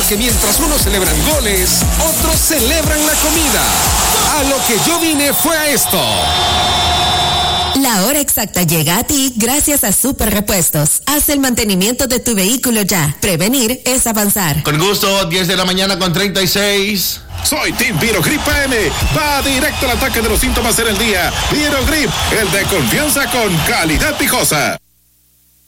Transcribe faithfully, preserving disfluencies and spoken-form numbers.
Porque mientras unos celebran goles, otros celebran la comida. A lo que yo vine fue a esto. La hora exacta llega a ti gracias a Super Repuestos. Haz el mantenimiento de tu vehículo ya. Prevenir es avanzar. Con gusto, diez de la mañana con treinta y seis. Soy Team Virogrip P M. Va directo al ataque de los síntomas en el día. Virogrip, el de confianza con calidad picosa.